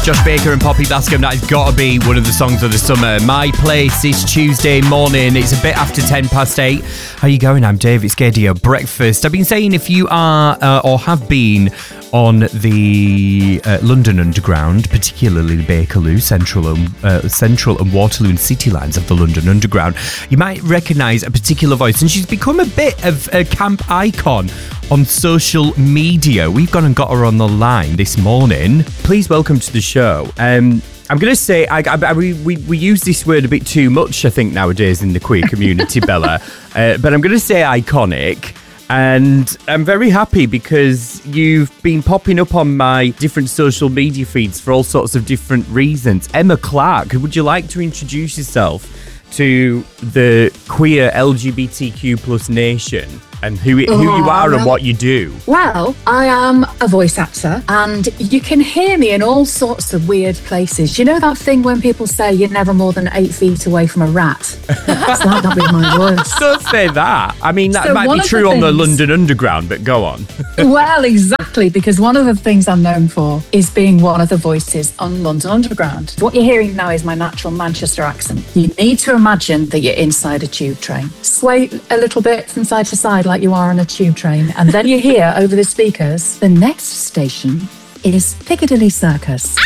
Josh Baker and Poppy Bascom. That has got to be one of the songs of the summer. My Place this Tuesday morning. It's a bit after 8:10. How you going? I'm Dave. It's Gaydio Breakfast. I've been saying if you are or have been on the London Underground, particularly the Bakerloo, Central and Waterloo and City lines of the London Underground, you might recognise a particular voice, and she's become a bit of a camp icon on social media. We've gone and got her on the line this morning. Please welcome to the show. I'm going to say, we use this word a bit too much, I think, nowadays in the queer community, Bella. But I'm going to say iconic. And I'm very happy because you've been popping up on my different social media feeds for all sorts of different reasons. Emma Clark, would you like to introduce yourself to the queer LGBTQ plus nation and who you are and what you do? Well, I am a voice actor and you can hear me in all sorts of weird places. You know that thing when people say you're never more than 8 feet away from a rat? It's like that with my voice. Don't say that. I mean, that might be true on the London Underground, but go on. Well, exactly, because one of the things I'm known for is being one of the voices on London Underground. What you're hearing now is my natural Manchester accent. You need to imagine that you're inside a tube train. Sway a little bit from side to side like you are on a tube train, and then you hear over the speakers, the next station is Piccadilly Circus.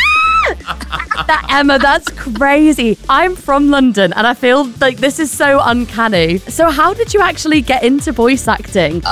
That Emma, that's crazy. I'm from London and I feel like this is so uncanny. So how did you actually get into voice acting?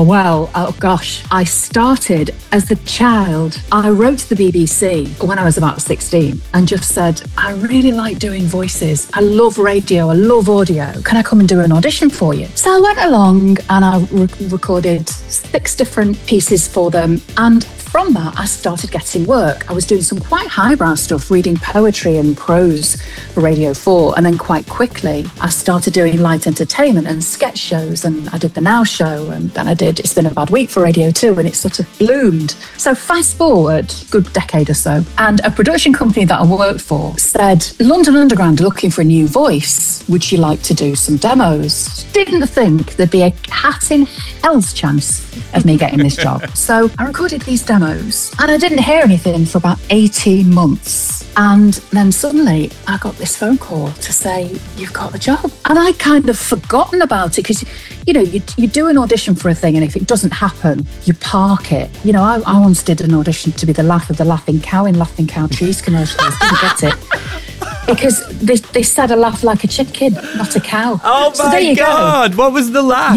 Oh gosh. I started as a child. I wrote to the BBC when I was about 16 and just said, I really like doing voices. I love radio. I love audio. Can I come and do an audition for you? So I went along and I recorded 6 different pieces for them, and from that, I started getting work. I was doing some quite highbrow stuff, reading poetry and prose for Radio 4. And then quite quickly, I started doing light entertainment and sketch shows. And I did the Now Show. And then I did It's Been a Bad Week for Radio 2. And it sort of bloomed. So fast forward, good decade or so. And a production company that I worked for said, London Underground are looking for a new voice. Would you like to do some demos? Didn't think there'd be a cat in hell's chance of me getting this job. So I recorded these demos and I didn't hear anything for about 18 months. And then suddenly I got this phone call to say, you've got the job. And I'd kind of forgotten about it because, you know, you do an audition for a thing and if it doesn't happen, you park it. You know, I once did an audition to be the laugh of the laughing cow in Laughing Cow Cheese commercials. Didn't get it. Because they said I laugh like a chicken, not a cow. Oh my God, what was the laugh?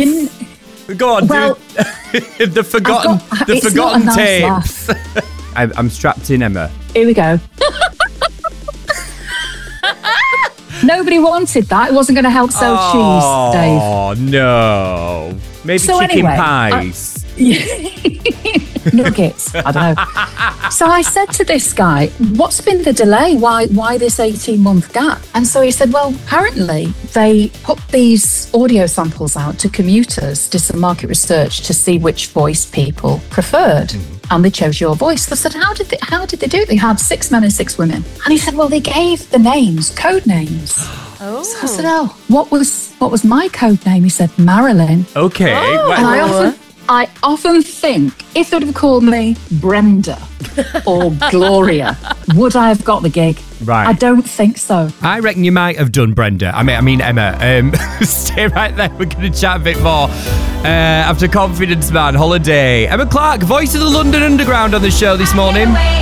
Go on, well, the forgotten tapes. I'm strapped in, Emma. Here we go. Nobody wanted that. It wasn't going to help sell cheese, Dave. Oh, no. Maybe so chicken pies. Nuggets. I don't know. So I said to this guy, what's been the delay? Why this 18-month gap? And so he said, well, apparently they put these audio samples out to commuters, did some market research to see which voice people preferred. And they chose your voice. I said, how did they do it? They had 6 men and 6 women. And he said, well, they gave the names, code names. Oh. So I said, what was my code name? He said, Marilyn. Okay. Oh. And I often think if they would have called me Brenda or Gloria, would I have got the gig? Right. I don't think so. I reckon you might have done, Brenda. I mean Emma. Stay right there. We're going to chat a bit more after Confidence Man Holiday. Emma Clark, voice of the London Underground on the show this morning.